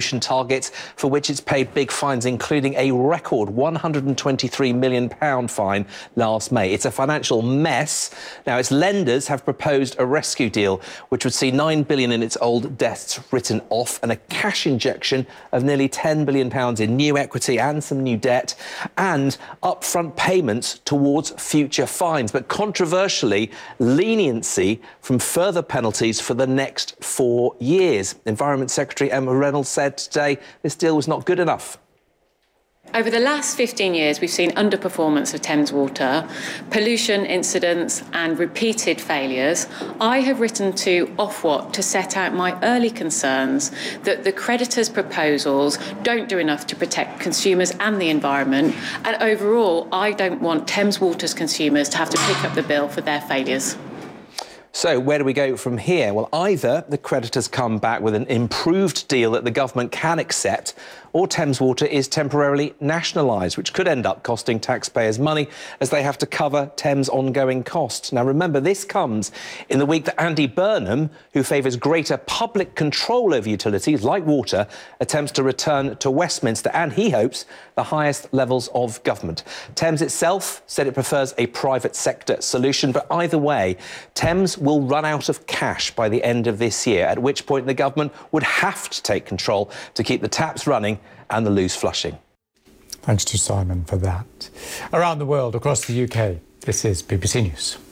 pollution targets for which it's paid big fines, including a record £123 million fine last May. It's a financial mess. Now, its lenders have proposed a rescue deal which would see £9 billion in its old debts written off and a cash injection of nearly £10 billion in new equity and some new debt and upfront payments towards future fines. But controversially, leniency from further penalties for the next 4 years. Environment Secretary Emma Reynolds said today this deal was not good enough. Over the last 15 years, we've seen underperformance of Thames Water, pollution incidents and repeated failures. I have written to Ofwat to set out my early concerns that the creditors' proposals don't do enough to protect consumers and the environment. And overall, I don't want Thames Water's consumers to have to pick up the bill for their failures. So where do we go from here? Well, either the creditors come back with an improved deal that the government can accept, or Thames Water is temporarily nationalised, which could end up costing taxpayers money as they have to cover Thames' ongoing costs. Now, remember, this comes in the week that Andy Burnham, who favours greater public control over utilities like water, attempts to return to Westminster, and he hopes the highest levels of government. Thames itself said it prefers a private sector solution, but either way, Thames will run out of cash by the end of this year, at which point the government would have to take control to keep the taps running and the loose flushing. Thanks to Simon for that. Around the world, across the UK, this is BBC News.